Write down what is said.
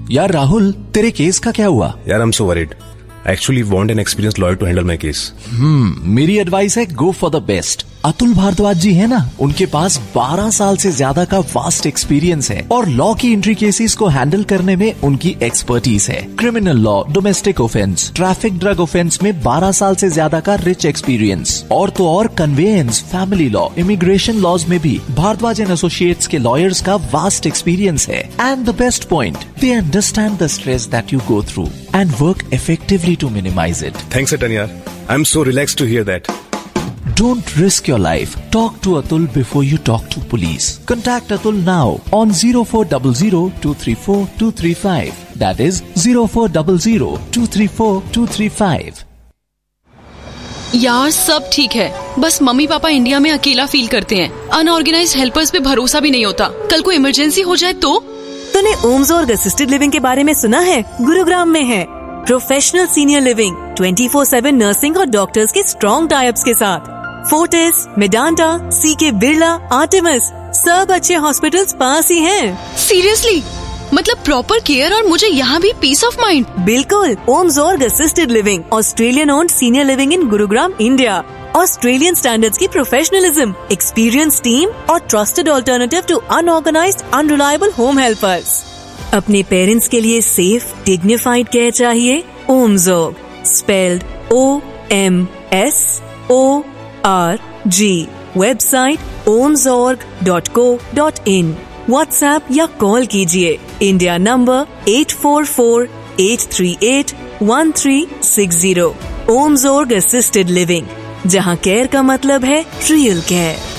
यार राहुल, तेरे केस का क्या हुआ? यार, I'm so worried. I actually want an experienced lawyer to handle my case. मेरी एडवाइस है, go for the best. Atul Bhardwaj जी है ना, उनके पास 12 साल से ज्यादा का वास्ट एक्सपीरियंस है और लॉ की एंट्री केसेस को हैंडल करने में उनकी एक्सपर्टीज है। Criminal law, domestic offence, traffic, drug offence में 12 साल से ज्यादा का रिच एक्सपीरियंस। और तो और conveyance, family law, immigration laws में भी भारद्वाज एंड एसोसिएट्स के लॉयर्स का वास्ट एक्सपीरियंस है। And the best point, they understand the stress that you go through and work effectively to minimize it. Thanks, Atan yaar. I'm so relaxed to hear that. Don't risk your life. Talk to Atul before you talk to police. Contact Atul now on 0400-234-235. That is 0400-234-235. यार सब ठीक है, बस mummy papa India में अकेला feel करते हैं। Unorganised helpers पे भरोसा भी नहीं होता। कल को इमरजेंसी हो जाए तो? तूने ओमजोर्ग असिस्टेड लिविंग के बारे में सुना है? गुरुग्राम में है प्रोफेशनल सीनियर लिविंग, 24/7 नर्सिंग और डॉक्टर्स के स्ट्रॉन्ग टाइप्स के साथ। फोर्टिस, मेडांटा, सीके बिरला, आर्टेमिस, सब अच्छे हॉस्पिटल्स पास ही हैं। सीरियसली? मतलब प्रॉपर केयर और मुझे यहाँ भी पीस ऑफ माइंड। बिल्कुल। ओमजोर्ग assisted living, Australian owned senior living in Gurugram, India. Australian standards की प्रोफेशनलिज्म, एक्सपीरियंस टीम और trusted alternative to unorganised unreliable home helpers. अपने पेरेंट्स के लिए सेफ, डिग्निफाइड केयर चाहिए? ओमजोर्ग, spelled OMSORG। Website omzorg.co.in। WhatsApp या call कीजिए। India number 844-838-1360। ओमजोर्ग assisted living, जहाँ care का मतलब है रियल केयर।